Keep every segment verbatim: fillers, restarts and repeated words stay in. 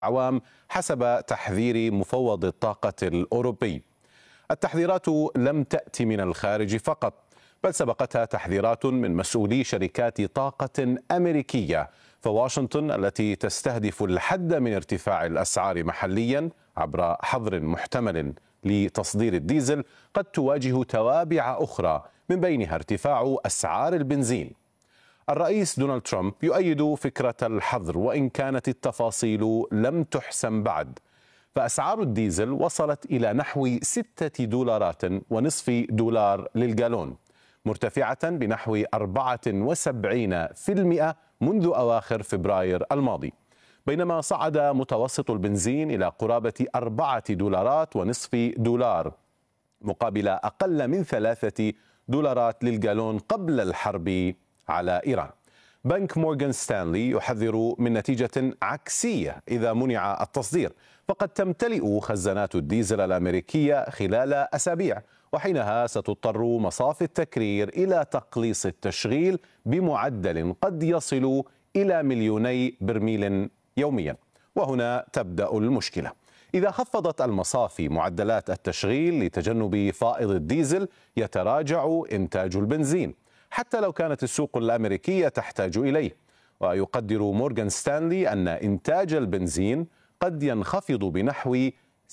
أعوام حسب تحذير مفوض الطاقة الأوروبي. التحذيرات لم تأتي من الخارج فقط، بل سبقتها تحذيرات من مسؤولي شركات طاقة أمريكية، فواشنطن التي تستهدف الحد من ارتفاع الأسعار محليا عبر حظر محتمل لتصدير الديزل قد تواجه توابع أخرى، من بينها ارتفاع أسعار البنزين. الرئيس دونالد ترامب يؤيد فكرة الحظر، وإن كانت التفاصيل لم تحسم بعد، فأسعار الديزل وصلت إلى نحو ستة دولارات ونصف دولار للجالون، مرتفعة بنحو أربعة وسبعين بالمئة منذ أواخر فبراير الماضي، بينما صعد متوسط البنزين إلى قرابة أربعة دولارات ونصف دولار مقابل أقل من ثلاثة دولارات للجالون قبل الحرب على إيران. بنك مورغان ستانلي يحذر من نتيجة عكسية إذا منع التصدير، فقد تمتلئ خزانات الديزل الأمريكية خلال أسابيع، وحينها ستضطر مصافي التكرير إلى تقليص التشغيل بمعدل قد يصل إلى مليوني برميل يوميا. وهنا تبدأ المشكلة. إذا خفضت المصافي معدلات التشغيل لتجنب فائض الديزل، يتراجع إنتاج البنزين حتى لو كانت السوق الأمريكية تحتاج إليه. ويقدر مورغان ستانلي أن إنتاج البنزين قد ينخفض بنحو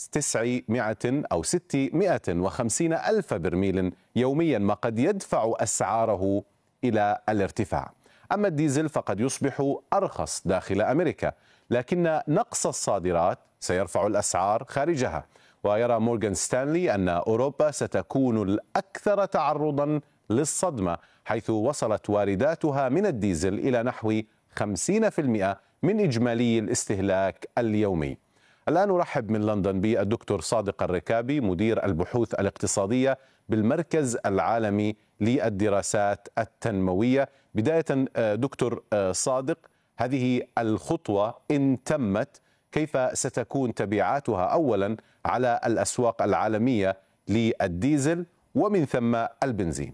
تسعمائة أو ستمائة وخمسين ألف برميل يوميا، ما قد يدفع أسعاره إلى الارتفاع. أما الديزل فقد يصبح أرخص داخل أمريكا، لكن نقص الصادرات سيرفع الأسعار خارجها. ويرى مورغان ستانلي أن أوروبا ستكون الأكثر تعرضا للصدمة، حيث وصلت وارداتها من الديزل إلى نحو خمسين بالمئة من إجمالي الاستهلاك اليومي. الآن أرحب من لندن بالدكتور صادق الركابي، مدير البحوث الاقتصادية بالمركز العالمي للدراسات التنموية. بداية دكتور صادق، هذه الخطوة إن تمت كيف ستكون تبعاتها أولا على الأسواق العالمية للديزل ومن ثم البنزين؟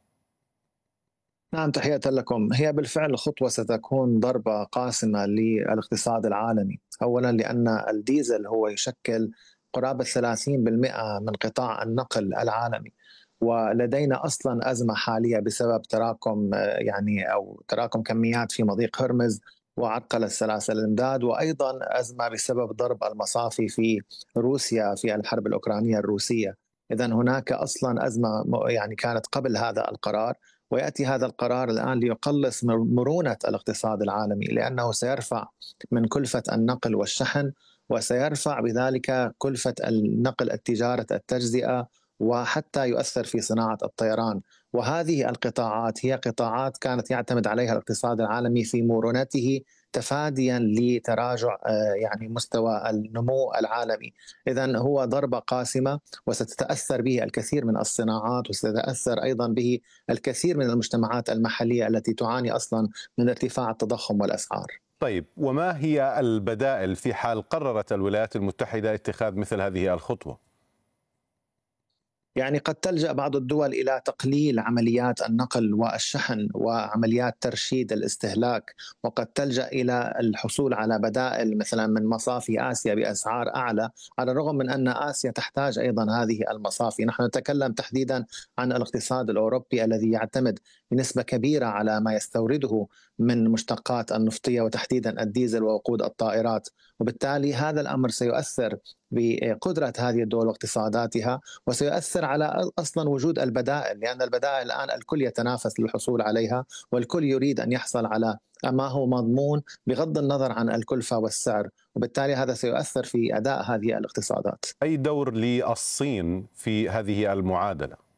نعم، تحية لكم. هي بالفعل خطوة ستكون ضربة قاسمة للاقتصاد العالمي، أولا لأن الديزل هو يشكل قرابة ثلاثين بالمئة من قطاع النقل العالمي، ولدينا أصلا أزمة حالية بسبب تراكم يعني أو تراكم كميات في مضيق هرمز وعرقلة سلاسل الإمداد، وأيضا أزمة بسبب ضرب المصافي في روسيا في الحرب الأوكرانية الروسية. إذا هناك أصلا أزمة يعني كانت قبل هذا القرار، ويأتي هذا القرار الآن ليقلص مرونة الاقتصاد العالمي، لأنه سيرفع من كلفة النقل والشحن، وسيرفع بذلك كلفة النقل التجارة التجزئة، وحتى يؤثر في صناعة الطيران. وهذه القطاعات هي قطاعات كانت يعتمد عليها الاقتصاد العالمي في مرونته تفاديا لتراجع يعني مستوى النمو العالمي. إذن هو ضربة قاسمة، وستتأثر به الكثير من الصناعات، وستتأثر أيضا به الكثير من المجتمعات المحلية التي تعاني أصلا من ارتفاع التضخم والأسعار. طيب، وما هي البدائل في حال قررت الولايات المتحدة اتخاذ مثل هذه الخطوة؟ يعني قد تلجأ بعض الدول إلى تقليل عمليات النقل والشحن وعمليات ترشيد الاستهلاك، وقد تلجأ إلى الحصول على بدائل مثلا من مصافي آسيا بأسعار أعلى، على الرغم من أن آسيا تحتاج أيضا هذه المصافي. نحن نتكلم تحديدا عن الاقتصاد الأوروبي الذي يعتمد بنسبة كبيرة على ما يستورده من مشتقات النفطية، وتحديدا الديزل ووقود الطائرات، وبالتالي هذا الأمر سيؤثر بقدرة هذه الدول واقتصاداتها، وسيؤثر على أصلا وجود البدائل، لأن البدائل الآن الكل يتنافس للحصول عليها، والكل يريد أن يحصل على ما هو مضمون بغض النظر عن الكلفة والسعر، وبالتالي هذا سيؤثر في أداء هذه الاقتصادات. أي دور للصين في هذه المعادلة؟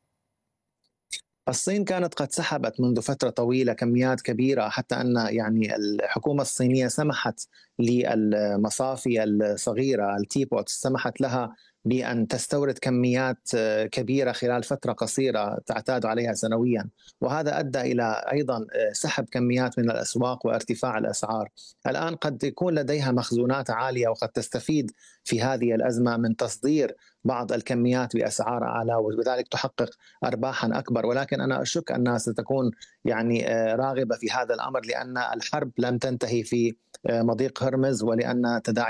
الصين كانت قد سحبت منذ فترة طويلة كميات كبيرة، حتى أن يعني الحكومة الصينية سمحت للمصافي الصغيرة التيبوت سمحت لها بأن تستورد كميات كبيرة خلال فترة قصيرة تعتاد عليها سنويا، وهذا أدى إلى أيضا سحب كميات من الأسواق وارتفاع الأسعار. الآن قد يكون لديها مخزونات عالية، وقد تستفيد في هذه الأزمة من تصدير بعض الكميات بأسعار أعلى، وبذلك تحقق أرباحا أكبر. ولكن أنا أشك أنها ستكون يعني راغبة في هذا الأمر، لأن الحرب لم تنتهي في مضيق هرمز، ولأن تداعي